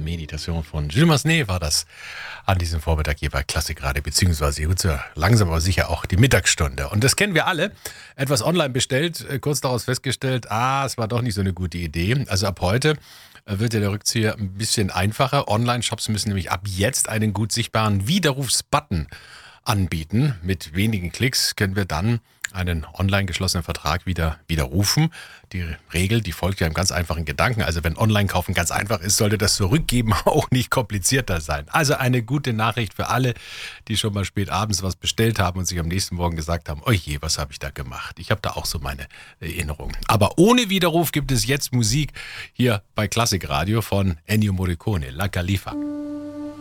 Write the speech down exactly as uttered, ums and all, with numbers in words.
Meditation von Gilles Massenet war das an diesem Vormittag hier bei Klassikradio, beziehungsweise langsam aber sicher auch die Mittagsstunde. Und das kennen wir alle. Etwas online bestellt, kurz daraus festgestellt, ah, es war doch nicht so eine gute Idee. Also ab heute wird ja der Rückzieher ein bisschen einfacher. Online-Shops müssen nämlich ab jetzt einen gut sichtbaren Widerrufsbutton anbieten. Mit wenigen Klicks können wir dann einen online geschlossenen Vertrag wieder widerrufen. Die Regel, die folgt ja einem ganz einfachen Gedanken. Also wenn Online-Kaufen ganz einfach ist, sollte das Zurückgeben auch nicht komplizierter sein. Also eine gute Nachricht für alle, die schon mal spät abends was bestellt haben und sich am nächsten Morgen gesagt haben, oje, was habe ich da gemacht? Ich habe da auch so meine Erinnerungen. Aber ohne Widerruf gibt es jetzt Musik hier bei Klassikradio von Ennio Morricone, La Califa.